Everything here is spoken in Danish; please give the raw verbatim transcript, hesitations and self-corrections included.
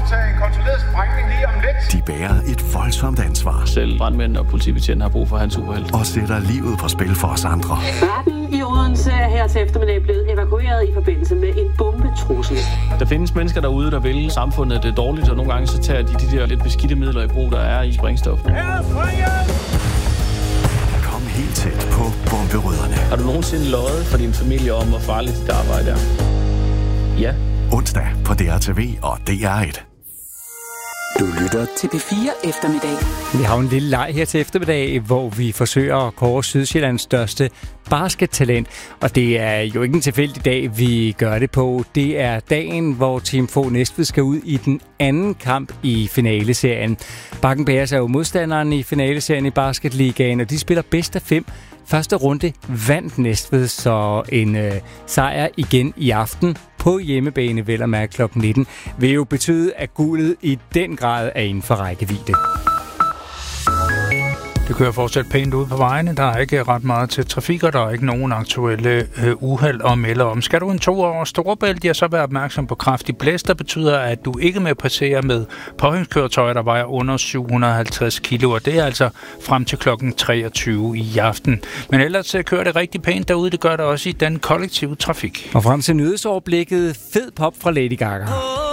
foretage en kontrolleret sprængning lige om lidt. De bærer et voldsomt ansvar. Selv brandmænd og politibetjent har brug for hans superhelt. Og sætter livet på spil for os andre. Verden i Odense er her til eftermiddag blevet evakueret i forbindelse med en bombetrussel. Der findes mennesker derude, der vil samfundet det dårligt, og nogle gange så tager de de der lidt beskidte midler i brug, der er i sprængstof. Kom helt tæt på bomberødderne. Har du nogensinde løjet for din familie om, hvor farligt dit arbejde er? Ja. Onsdag på D R T V og D R et. Du lytter til P fire Eftermiddag. Vi har en lille leg her til eftermiddag, hvor vi forsøger at kåre Sydsjællands største baskettalent. Og det er jo ikke en tilfældig dag, vi gør det på. Det er dagen, hvor Team Fog Næstved skal ud i den anden kamp i finaleserien. Bakken Bears er jo modstanderen i finaleserien i Basketligaen, og de spiller bedst af fem. Første runde vandt Næstved, så en øh, sejr igen i aften på hjemmebane, vel at mærke klokken nitten, vil jo betyde, at guldet i den grad er inden for rækkevidde. Det kører fortsat pænt ud på vejene. Der er ikke ret meget til trafik, og der er ikke nogen aktuelle øh, uheld at melde om. Skal du en tur over Storebælt, ja, så vær opmærksom på kraftig blæs, der betyder, at du ikke må passere med påhængskøretøjer, der vejer under syv hundrede og halvtreds kilo, og det er altså frem til klokken treogtyve i aften. Men ellers kører det rigtig pænt derude, det gør det også i den kollektive trafik. Og frem til nyhedsoverblikket, fed pop fra Lady Gaga.